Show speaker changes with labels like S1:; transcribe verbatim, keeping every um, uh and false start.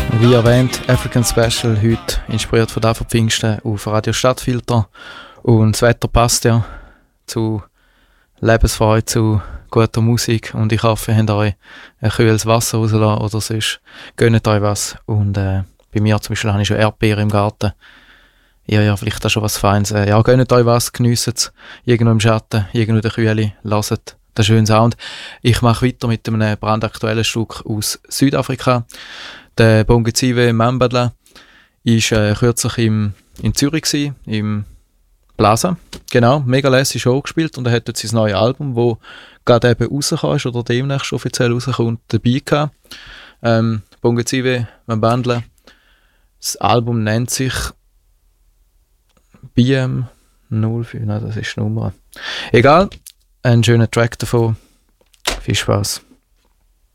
S1: Wie erwähnt, African Special, heute inspiriert von Davo Pfingsten auf Radio Stadtfilter. Und das Wetter passt ja zu Lebensfreude, zu guter Musik. Und ich hoffe, ihr habt euch ein kühles Wasser rausgelassen oder sonst gönnt euch was. Und äh, bei mir zum Beispiel habe ich schon Erdbeeren im Garten. Ja, ja, vielleicht auch schon was Feines. Äh, ja, gönnt euch was, geniesst es. Irgendwo im Schatten, irgendwo in der Kühle, lasst den schönen Sound. Ich mache weiter mit einem brandaktuellen Stück aus Südafrika. Der Bongeziwe Mambadla war äh, kürzlich im, in Zürich gewesen, im Plaza. Genau, mega lässig Show gespielt und er hat jetzt sein neues Album, das gerade eben rausgekommen ist oder demnächst offiziell rauskommt, dabei gehabt. Ähm, Bongeziwe Mambadla. Das Album nennt sich B M null fünf, nein, das ist die Nummer. Egal, einen schönen Track davon. Viel Spaß.